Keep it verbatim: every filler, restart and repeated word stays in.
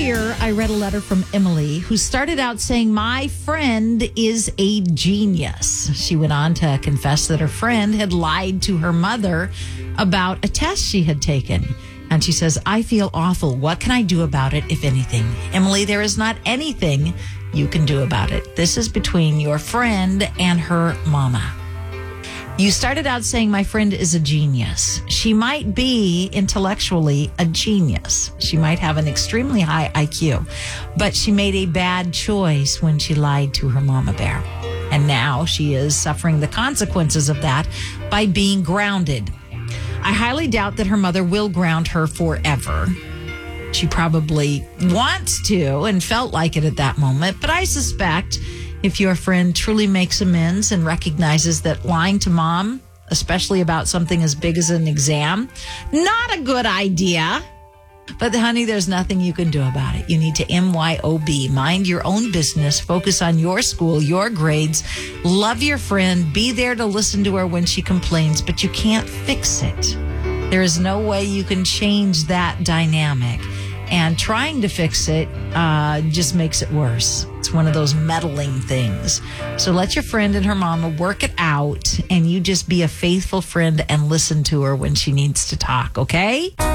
Earlier, I read a letter from Emily, who started out saying, "My friend is a genius." She went on to confess that her friend had lied to her mother about a test she had taken. And she says, "I feel awful. What can I do about it, if anything?" Emily, there is not anything you can do about it. This is between your friend and her mama. You started out saying, "My friend is a genius." She might be intellectually a genius. She might have an extremely high I Q, but she made a bad choice when she lied to her mama bear. And now she is suffering the consequences of that by being grounded. I highly doubt that her mother will ground her forever. She probably wants to and felt like it at that moment, but I suspect if your friend truly makes amends and recognizes that lying to mom, especially about something as big as an exam, not a good idea. But honey, there's nothing you can do about it. You need to M Y O B, mind your own business, focus on your school, your grades, love your friend, be there to listen to her when she complains, but you can't fix it. There is no way you can change that dynamic. And trying to fix it uh, just makes it worse. It's one of those meddling things. So let your friend and her mama work it out, and you just be a faithful friend and listen to her when she needs to talk, okay?